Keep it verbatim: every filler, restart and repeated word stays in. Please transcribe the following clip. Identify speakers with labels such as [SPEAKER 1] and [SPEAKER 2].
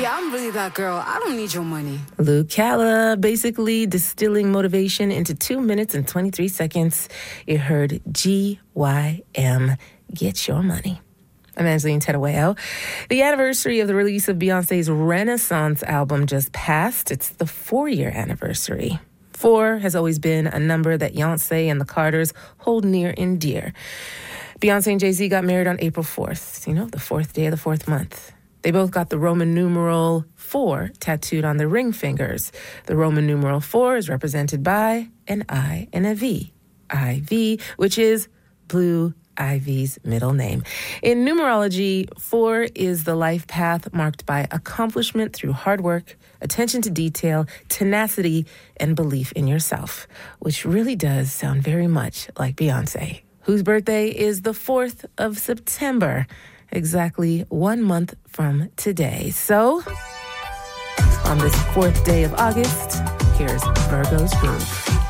[SPEAKER 1] Yeah, I'm really that girl. I don't need your money.
[SPEAKER 2] Luke Calla, basically distilling motivation into two minutes and twenty-three seconds. You heard G Y M, Get Your Money. I'm Angeline Terueo. The anniversary of the release of Beyonce's Renaissance album just passed. It's the four-year anniversary. Four has always been a number that Beyonce and the Carters hold near and dear. Beyonce and Jay-Z got married on April fourth, you know, the fourth day of the fourth month. They both got the Roman numeral four tattooed on their ring fingers. The Roman numeral four is represented by an I and a V. I V, which is Blue Ivy's middle name. In numerology, four is the life path marked by accomplishment through hard work, attention to detail, tenacity, and belief in yourself, which really does sound very much like Beyonce, whose birthday is the fourth of September, exactly one month from today. So, on this fourth day of August, here's Virgo's Groove.